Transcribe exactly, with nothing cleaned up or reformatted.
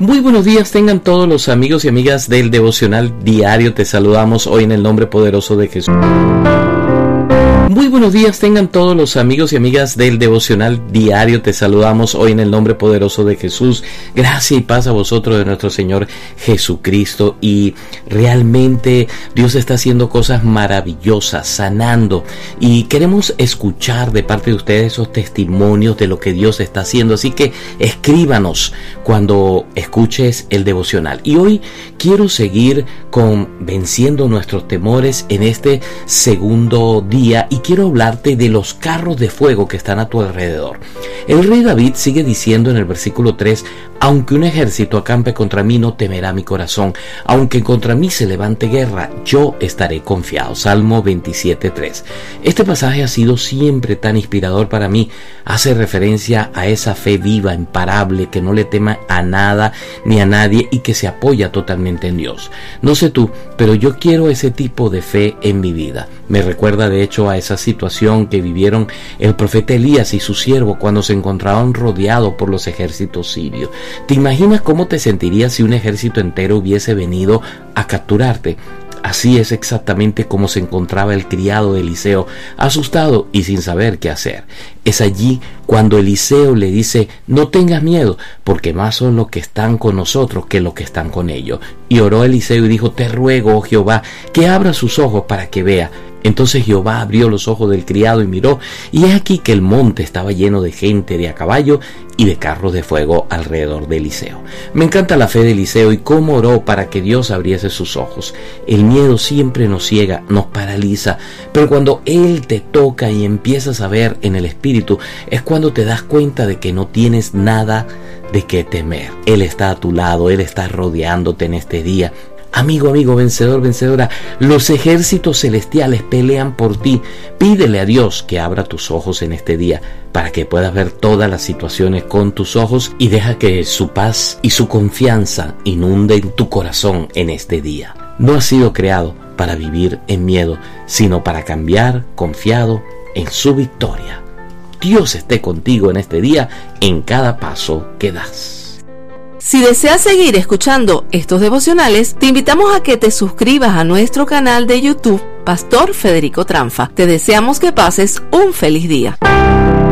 Muy buenos días tengan todos los amigos y amigas del Devocional Diario. Te saludamos hoy en el nombre poderoso de Jesús. Muy buenos días tengan todos los amigos y amigas del Devocional Diario. Te saludamos hoy en el nombre poderoso de Jesús. Gracia y paz a vosotros de nuestro Señor Jesucristo. Y realmente Dios está haciendo cosas maravillosas, sanando. Y queremos escuchar de parte de ustedes esos testimonios de lo que Dios está haciendo. Así que escríbanos cuando escuches el Devocional. Y hoy quiero seguir con venciendo nuestros temores en este segundo día. Y quiero hablarte de los carros de fuego que están a tu alrededor. El rey David sigue diciendo en el versículo tres: aunque un ejército acampe contra mí, no temerá mi corazón. Aunque contra mí se levante guerra, yo estaré confiado. Salmo veintisiete tres. Este pasaje ha sido siempre tan inspirador para mí. Hace referencia a esa fe viva, imparable, que no le tema a nada ni a nadie y que se apoya totalmente en Dios. No sé tú, pero yo quiero ese tipo de fe en mi vida. Me recuerda de hecho a esa situación que vivieron el profeta Elías y su siervo cuando se encontraban rodeados por los ejércitos sirios. ¿Te imaginas cómo te sentirías si un ejército entero hubiese venido a capturarte? Así es exactamente como se encontraba el criado de Eliseo, asustado y sin saber qué hacer. Es allí cuando Eliseo le dice: no tengas miedo, porque más son los que están con nosotros que los que están con ellos. Y oró Eliseo y dijo: te ruego, oh Jehová, que abra sus ojos para que vea. Entonces Jehová abrió los ojos del criado y miró, y es aquí que el monte estaba lleno de gente de a caballo y de carros de fuego alrededor de Eliseo. Me encanta la fe de Eliseo y cómo oró para que Dios abriese sus ojos. El miedo siempre nos ciega, nos paraliza, pero cuando Él te toca y empiezas a ver en el Espíritu, es cuando te das cuenta de que no tienes nada de qué temer. Él está a tu lado, Él está rodeándote en este día. Amigo, amigo, vencedor, vencedora, los ejércitos celestiales pelean por ti. Pídele a Dios que abra tus ojos en este día para que puedas ver todas las situaciones con tus ojos y deja que su paz y su confianza inunden tu corazón en este día. No has sido creado para vivir en miedo, sino para cambiar confiado en su victoria. Dios esté contigo en este día, en cada paso que das. Si deseas seguir escuchando estos devocionales, te invitamos a que te suscribas a nuestro canal de YouTube, Pastor Federico Tranfa. Te deseamos que pases un feliz día.